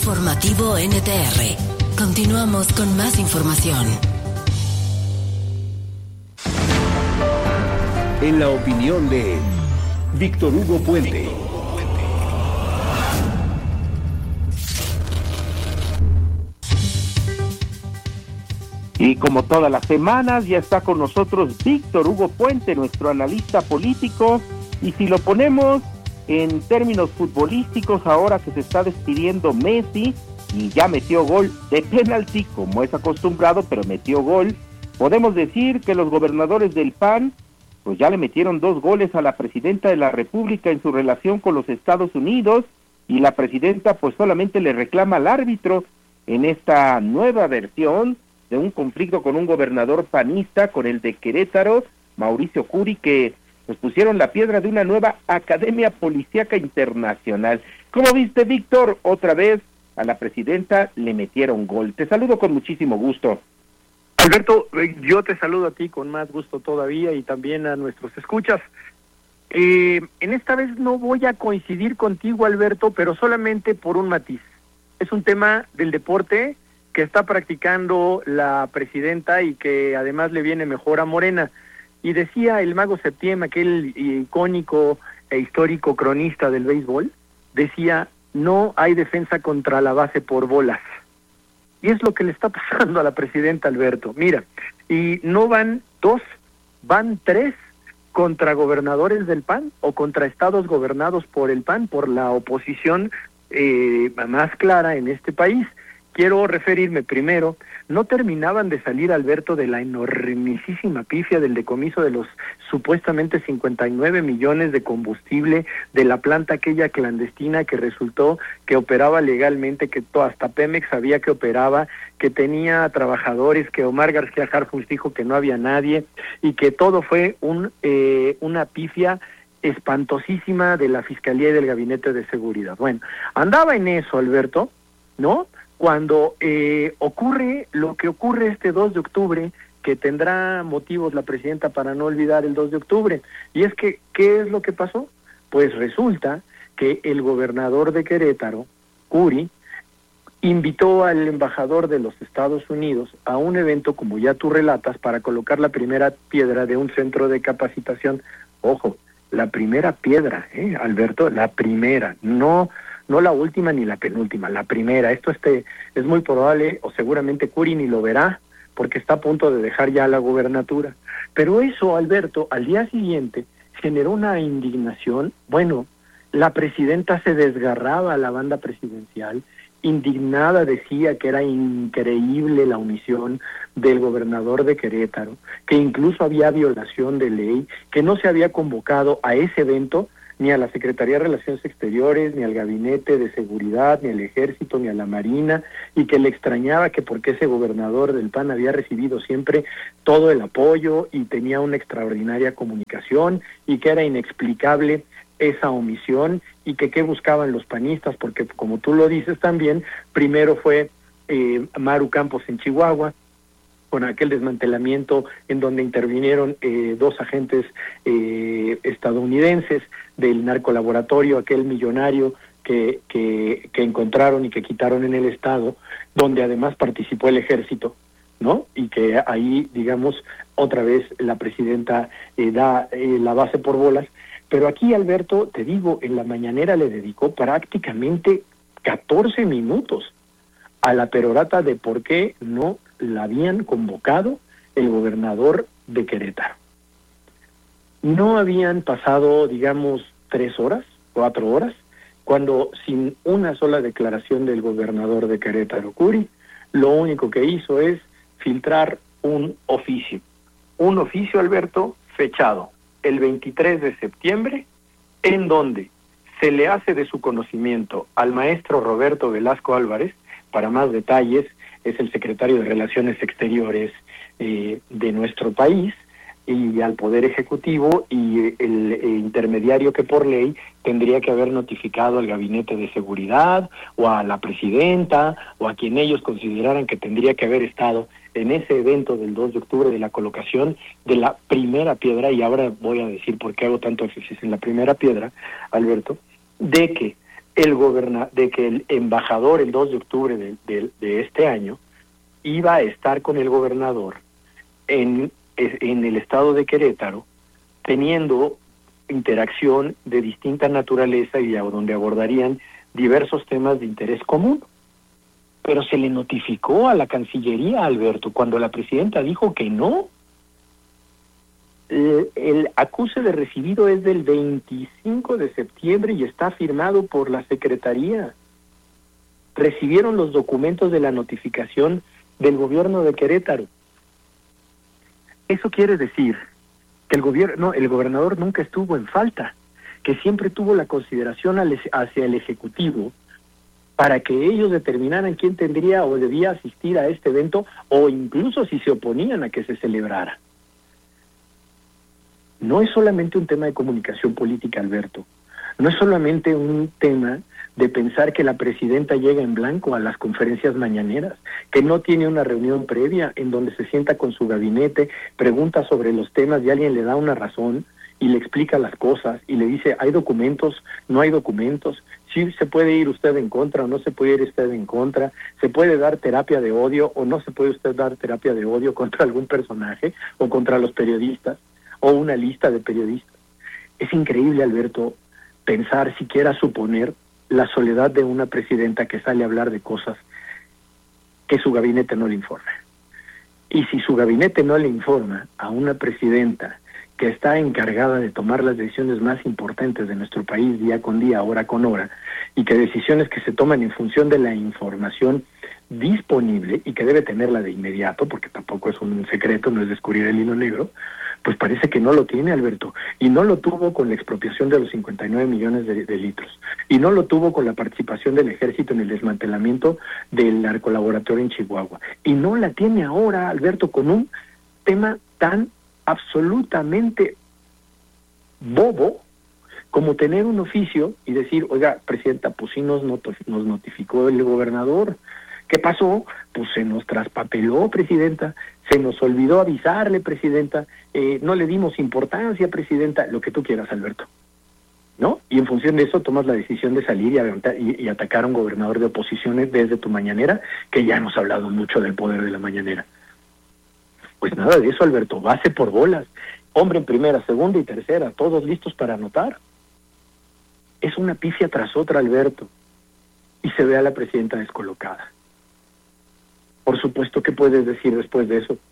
Informativo NTR. Continuamos con más información. En la opinión de Víctor Hugo Puente. Y como todas las semanas, ya está con nosotros Víctor Hugo Puente, nuestro analista político. Y si lo ponemos en términos futbolísticos, ahora que se está despidiendo Messi y ya metió gol de penalti, como es acostumbrado, pero metió gol, podemos decir que los gobernadores del PAN pues ya le metieron 2 goles a la presidenta de la República en su relación con los Estados Unidos, y la presidenta pues solamente le reclama al árbitro en esta nueva versión de un conflicto con un gobernador panista, con el de Querétaro, Mauricio Curi, que pues pusieron la piedra de una nueva Academia Policíaca Internacional. ¿Cómo viste, Víctor? Otra vez a la presidenta le metieron gol. Te saludo con muchísimo gusto. Alberto, yo te saludo a ti con más gusto todavía y también a nuestros escuchas. En esta vez no voy a coincidir contigo, Alberto, pero solamente por un matiz. Es un tema del deporte que está practicando la presidenta y que además le viene mejor a Morena. Y decía el Mago Septién, aquel icónico e histórico cronista del béisbol, decía, no hay defensa contra la base por bolas. Y es lo que le está pasando a la presidenta, Alberto. Mira, y no van 2, van 3 contra gobernadores del PAN o contra estados gobernados por el PAN, por la oposición más clara en este país. Quiero referirme primero, no terminaban de salir, Alberto, de la enormísima pifia del decomiso de los supuestamente 59 millones de combustible de la planta aquella clandestina que resultó que operaba legalmente, que hasta Pemex sabía que operaba, que tenía trabajadores, que Omar García Harfuch dijo que no había nadie, y que todo fue una pifia espantosísima de la Fiscalía y del Gabinete de Seguridad. Bueno, andaba en eso, Alberto, ¿no?, cuando ocurre lo que ocurre este 2 de octubre, que tendrá motivos la presidenta para no olvidar el 2 de octubre. Y es que, ¿qué es lo que pasó? Pues resulta que el gobernador de Querétaro, Curi, invitó al embajador de los Estados Unidos a un evento, como ya tú relatas, para colocar la primera piedra de un centro de capacitación. Ojo, la primera piedra, Alberto, la primera, no la última ni la penúltima, la primera. Esto es muy probable, o seguramente Curi ni lo verá, porque está a punto de dejar ya la gubernatura. Pero eso, Alberto, al día siguiente generó una indignación. Bueno, la presidenta se desgarraba a la banda presidencial, indignada decía que era increíble la omisión del gobernador de Querétaro, que incluso había violación de ley, que no se había convocado a ese evento ni a la Secretaría de Relaciones Exteriores, ni al Gabinete de Seguridad, ni al Ejército, ni a la Marina, y que le extrañaba que porque ese gobernador del PAN había recibido siempre todo el apoyo y tenía una extraordinaria comunicación, y que era inexplicable esa omisión, y que qué buscaban los panistas, porque como tú lo dices también, primero fue Maru Campos en Chihuahua, con aquel desmantelamiento en donde intervinieron 2 agentes estadounidenses del narcolaboratorio, aquel millonario que encontraron y que quitaron en el estado, donde además participó el ejército, ¿no? Y que ahí, digamos, otra vez la presidenta da la base por bolas. Pero aquí, Alberto, te digo, en la mañanera le dedicó prácticamente 14 minutos a la perorata de por qué no la habían convocado el gobernador de Querétaro. No habían pasado, digamos, 3 horas, 4 horas, cuando sin una sola declaración del gobernador de Querétaro, Curi, lo único que hizo es filtrar un oficio, Alberto, fechado el 23 de septiembre, en donde se le hace de su conocimiento al maestro Roberto Velasco Álvarez. Para más detalles, es el secretario de Relaciones Exteriores de nuestro país, y al Poder Ejecutivo, y el intermediario que por ley tendría que haber notificado al Gabinete de Seguridad, o a la presidenta, o a quien ellos consideraran que tendría que haber estado en ese evento del 2 de octubre de la colocación de la primera piedra. Y ahora voy a decir por qué hago tanto énfasis en la primera piedra, Alberto, de que de que el embajador el 2 de octubre de este año iba a estar con el gobernador en el estado de Querétaro, teniendo interacción de distinta naturaleza y donde abordarían diversos temas de interés común. Pero se le notificó a la Cancillería, Alberto, cuando la presidenta dijo que no. El acuse de recibido es del 25 de septiembre y está firmado por la Secretaría. Recibieron los documentos de la notificación del gobierno de Querétaro. Eso quiere decir que el gobernador nunca estuvo en falta, que siempre tuvo la consideración hacia el Ejecutivo para que ellos determinaran quién tendría o debía asistir a este evento, o incluso si se oponían a que se celebrara. No es solamente un tema de comunicación política, Alberto. No es solamente un tema de pensar que la presidenta llega en blanco a las conferencias mañaneras, que no tiene una reunión previa en donde se sienta con su gabinete, pregunta sobre los temas y alguien le da una razón y le explica las cosas y le dice, ¿hay documentos? ¿No hay documentos? ¿Sí se puede ir usted en contra o no se puede ir usted en contra? ¿Se puede dar terapia de odio o no se puede usted dar terapia de odio contra algún personaje o contra los periodistas o una lista de periodistas? Es increíble, Alberto, pensar, siquiera suponer, la soledad de una presidenta que sale a hablar de cosas que su gabinete no le informa. Y si su gabinete no le informa a una presidenta que está encargada de tomar las decisiones más importantes de nuestro país día con día, hora con hora, y que decisiones que se toman en función de la información disponible y que debe tenerla de inmediato, porque tampoco es un secreto, no es descubrir el hilo negro, pues parece que no lo tiene, Alberto, y no lo tuvo con la expropiación de los 59 millones de litros, y no lo tuvo con la participación del ejército en el desmantelamiento del narcolaboratorio en Chihuahua, y no la tiene ahora, Alberto, con un tema tan absolutamente bobo como tener un oficio y decir, oiga, presidenta, pues sí nos notificó el gobernador. ¿Qué pasó? Pues se nos traspapeló, presidenta, se nos olvidó avisarle, presidenta, no le dimos importancia, presidenta, lo que tú quieras, Alberto, ¿no? Y en función de eso tomas la decisión de salir y atacar a un gobernador de oposiciones desde tu mañanera, que ya hemos hablado mucho del poder de la mañanera. Pues nada de eso, Alberto, base por bolas, hombre en primera, segunda y tercera, todos listos para anotar. Es una pifia tras otra, Alberto, y se ve a la presidenta descolocada. Por supuesto, ¿qué puedes decir después de eso?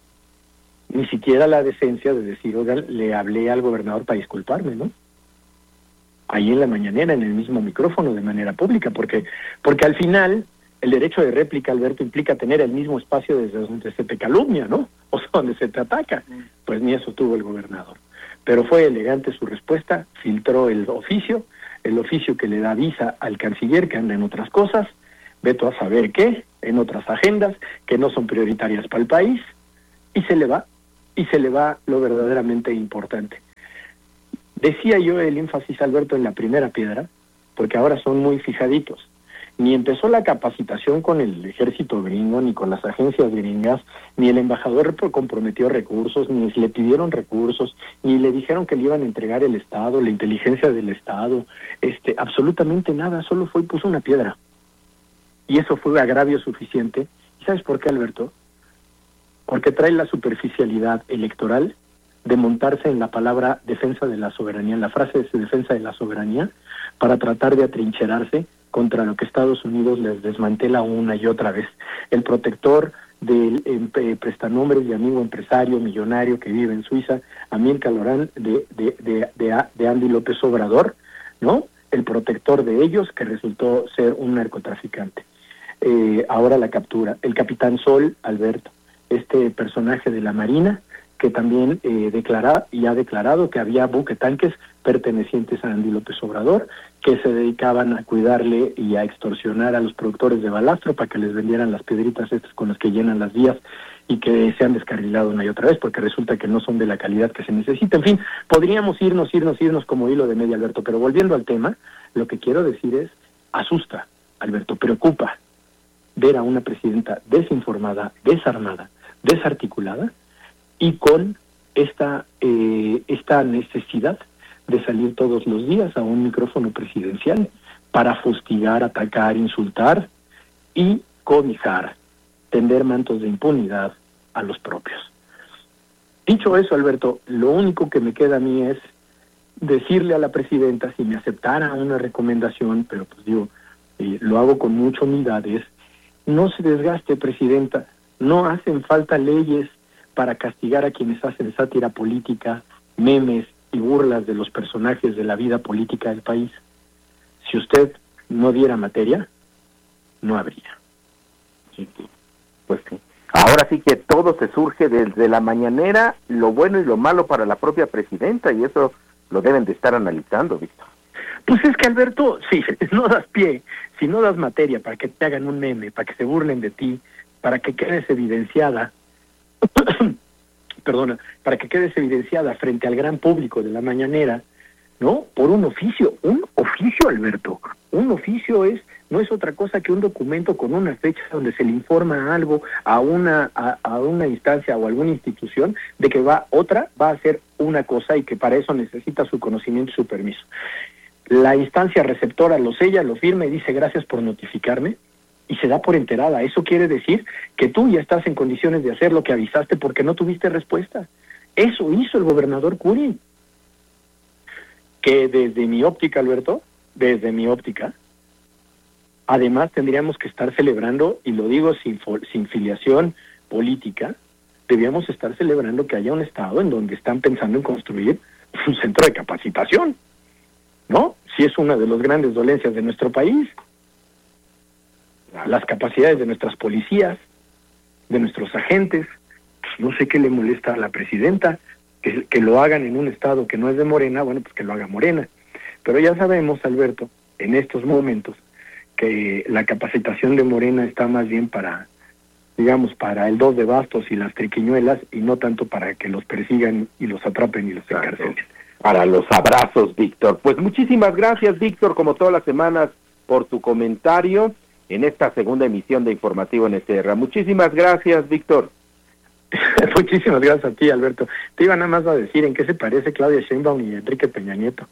Ni siquiera la decencia de decir, oiga, le hablé al gobernador para disculparme, ¿no? Ahí en la mañanera, en el mismo micrófono, de manera pública, porque al final el derecho de réplica, Alberto, implica tener el mismo espacio desde donde se te calumnia, ¿no? O sea, donde se te ataca. Pues ni eso tuvo el gobernador. Pero fue elegante su respuesta, filtró el oficio que le da visa al canciller, que anda en otras cosas, veto a saber qué, en otras agendas que no son prioritarias para el país, y se le va lo verdaderamente importante. Decía yo el énfasis, Alberto, en la primera piedra, porque ahora son muy fijaditos. Ni empezó la capacitación con el ejército gringo, ni con las agencias gringas, ni el embajador comprometió recursos, ni le pidieron recursos, ni le dijeron que le iban a entregar el Estado, la inteligencia del Estado, absolutamente nada, solo fue y puso una piedra. Y eso fue agravio suficiente. ¿Y sabes por qué, Alberto? Porque trae la superficialidad electoral de montarse en la palabra defensa de la soberanía, en la frase de defensa de la soberanía, para tratar de atrincherarse contra lo que Estados Unidos les desmantela una y otra vez. El protector del prestanombres de amigo empresario millonario que vive en Suiza, Amílcar Lorán, de Andy López Obrador, ¿no? El protector de ellos, que resultó ser un narcotraficante. Ahora la captura. El Capitán Sol, Alberto, este personaje de la Marina, que también ha declarado que había buquetanques pertenecientes a Andy López Obrador, que se dedicaban a cuidarle y a extorsionar a los productores de balastro para que les vendieran las piedritas estas con las que llenan las vías y que se han descarrilado una y otra vez porque resulta que no son de la calidad que se necesita. En fin, podríamos irnos como hilo de media, Alberto, pero volviendo al tema, lo que quiero decir es, asusta, Alberto, preocupa ver a una presidenta desinformada, desarmada, desarticulada y con esta necesidad de salir todos los días a un micrófono presidencial para fustigar, atacar, insultar y cobijar, tender mantos de impunidad a los propios. Dicho eso, Alberto, lo único que me queda a mí es decirle a la presidenta, si me aceptara una recomendación, pero pues digo, lo hago con mucha humildad, es: no se desgaste, presidenta, no hacen falta leyes para castigar a quienes hacen sátira política, memes y burlas de los personajes de la vida política del país. Si usted no diera materia, no habría. Sí, pues sí. Ahora sí que todo se surge desde la mañanera, lo bueno y lo malo para la propia presidenta, y eso lo deben de estar analizando, Víctor. Pues es que, Alberto, si no das pie, si no das materia para que te hagan un meme, para que se burlen de ti, para que quedes evidenciada, perdona, para que quedes evidenciada frente al gran público de la mañanera, ¿no? Por un oficio, Alberto. Un oficio no es otra cosa que un documento con una fecha donde se le informa algo a una instancia o alguna institución de que va a hacer una cosa y que para eso necesita su conocimiento y su permiso. La instancia receptora lo sella, lo firma y dice: gracias por notificarme, y se da por enterada. Eso quiere decir que tú ya estás en condiciones de hacer lo que avisaste porque no tuviste respuesta. Eso hizo el gobernador Curi. Que desde mi óptica, Alberto, además tendríamos que estar celebrando, y lo digo sin filiación política, debíamos estar celebrando que haya un estado en donde están pensando en construir un centro de capacitación, ¿no? Si es una de las grandes dolencias de nuestro país. Las capacidades de nuestras policías, de nuestros agentes. No sé qué le molesta a la presidenta, que lo hagan en un estado que no es de Morena, bueno, pues que lo haga Morena. Pero ya sabemos, Alberto, en estos momentos, que la capacitación de Morena está más bien para el 2 de bastos y las triquiñuelas, y no tanto para que los persigan y los atrapen y los encarcelen. Para los abrazos, Víctor. Pues muchísimas gracias, Víctor, como todas las semanas, por tu comentario en esta segunda emisión de Informativo NTR. Muchísimas gracias, Víctor. Muchísimas gracias a ti, Alberto. Te iba nada más a decir en qué se parece Claudia Sheinbaum y Enrique Peña Nieto.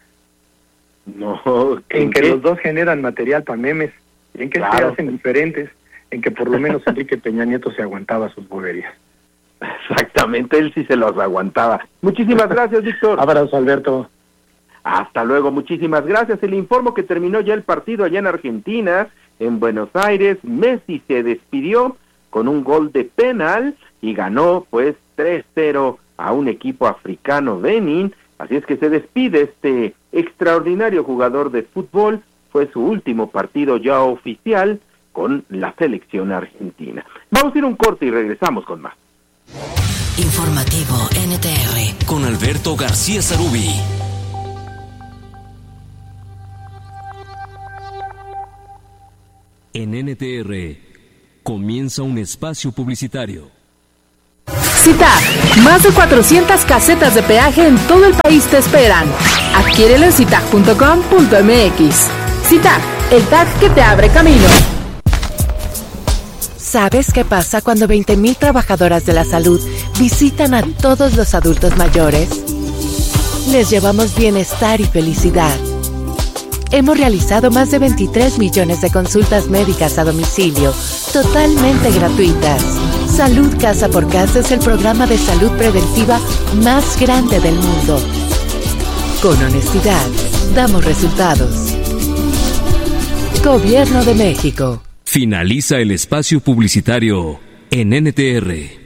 No, en que los dos generan material para memes, en que se hacen diferentes, en que por lo menos Enrique Peña Nieto se aguantaba sus boberías. Exactamente, él sí se los aguantaba. Muchísimas gracias, Víctor. Abrazo, Alberto. Hasta luego, muchísimas gracias. Le informo que terminó ya el partido allá en Argentina, en Buenos Aires. Messi se despidió con un gol de penal y ganó pues 3-0 a un equipo africano, Benin. Así es que se despide este extraordinario jugador de fútbol. Fue su último partido ya oficial con la selección argentina. Vamos a ir a un corte y regresamos con más. Informativo NTR con Alberto García Sarubí. En NTR comienza un espacio publicitario. CITAG, más de 400 casetas de peaje en todo el país te esperan. Adquiérelo en citag.com.mx. CITAG, el tag que te abre camino. ¿Sabes qué pasa cuando 20,000 trabajadoras de la salud visitan a todos los adultos mayores? Les llevamos bienestar y felicidad. Hemos realizado más de 23 millones de consultas médicas a domicilio, totalmente gratuitas. Salud Casa por Casa es el programa de salud preventiva más grande del mundo. Con honestidad, damos resultados. Gobierno de México. Finaliza el espacio publicitario en NTR.